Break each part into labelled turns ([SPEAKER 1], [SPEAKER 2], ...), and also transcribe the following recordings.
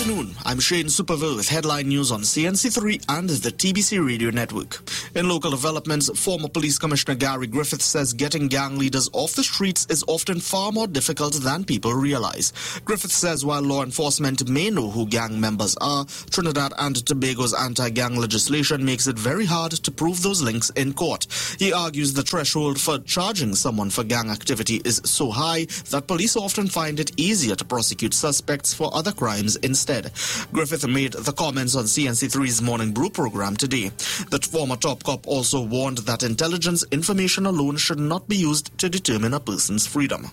[SPEAKER 1] afternoon. I'm Shane Superville with headline news on CNC3 and the TBC Radio Network. In local developments, former Police Commissioner Gary Griffith says getting gang leaders off the streets is often far more difficult than people realize. Griffith says while law enforcement may know who gang members are, Trinidad and Tobago's anti-gang legislation makes it very hard to prove those links in court. He argues the threshold for charging someone for gang activity is so high that police often find it easier to prosecute suspects for other crimes instead. Griffith made the comments on CNC3's Morning Brew program today. The former top cop also warned that intelligence information alone should not be used to determine a person's freedom.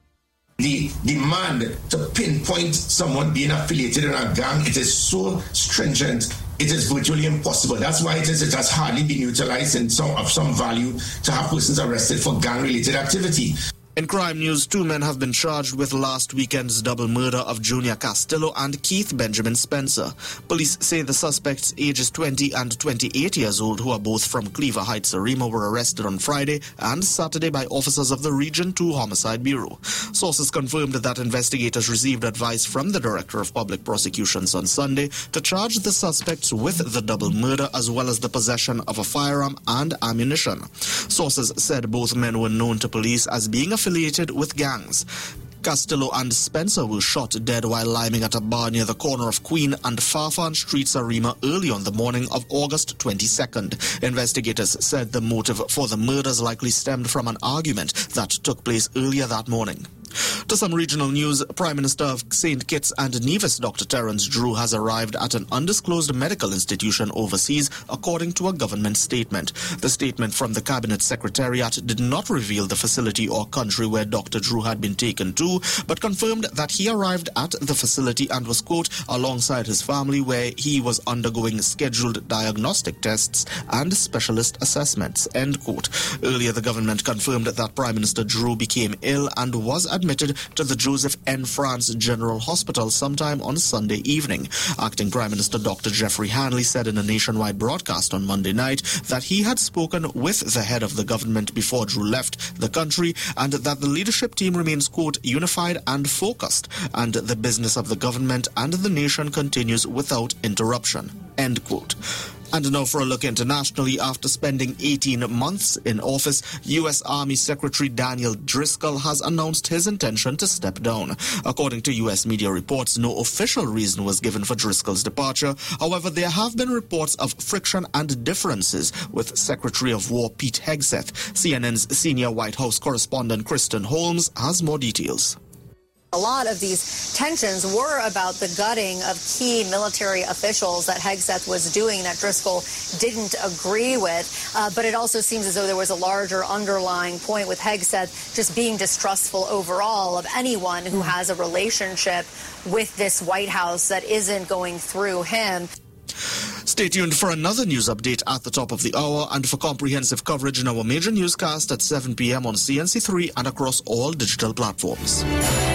[SPEAKER 2] The demand to pinpoint someone being affiliated in a gang, it is so stringent, it is virtually impossible. That's why it has hardly been utilized of some value to have persons arrested for gang-related activity.
[SPEAKER 1] In crime news, 2 men have been charged with last weekend's double murder of Junior Castillo and Keith Benjamin Spencer. Police say the suspects, ages 20 and 28 years old, who are both from Cleaver Heights, Arima, were arrested on Friday and Saturday by officers of the Region 2 Homicide Bureau. Sources confirmed that investigators received advice from the Director of Public Prosecutions on Sunday to charge the suspects with the double murder as well as the possession of a firearm and ammunition. Sources said both men were known to police as being affiliated with gangs. Castillo and Spencer were shot dead while liming at a bar near the corner of Queen and Farfan Streets, Arima, early on the morning of August 22nd. Investigators said the motive for the murders likely stemmed from an argument that took place earlier that morning. To some regional news, Prime Minister of St. Kitts and Nevis, Dr. Terence Drew, has arrived at an undisclosed medical institution overseas, according to a government statement. The statement from the Cabinet Secretariat did not reveal the facility or country where Dr. Drew had been taken to, but confirmed that he arrived at the facility and was, quote, alongside his family, where he was undergoing scheduled diagnostic tests and specialist assessments, end quote. Earlier, the government confirmed that Prime Minister Drew became ill and was admitted to the Joseph N. France General Hospital sometime on Sunday evening. Acting Prime Minister Dr. Jeffrey Hanley said in a nationwide broadcast on Monday night that he had spoken with the head of the government before Drew left the country and that the leadership team remains, quote, unified and focused, and the business of the government and the nation continues without interruption, end quote. And now for a look internationally. After spending 18 months in office, U.S. Army Secretary Daniel Driscoll has announced his intention to step down. According to U.S. media reports, no official reason was given for Driscoll's departure. However, there have been reports of friction and differences with Secretary of War Pete Hegseth. CNN's senior White House correspondent Kristen Holmes has more details.
[SPEAKER 3] A lot of these tensions were about the gutting of key military officials that Hegseth was doing that Driscoll didn't agree with. But it also seems as though there was a larger underlying point with Hegseth just being distrustful overall of anyone who has a relationship with this White House that isn't going through him.
[SPEAKER 1] Stay tuned for another news update at the top of the hour and for comprehensive coverage in our major newscast at 7 p.m. on CNC3 and across all digital platforms.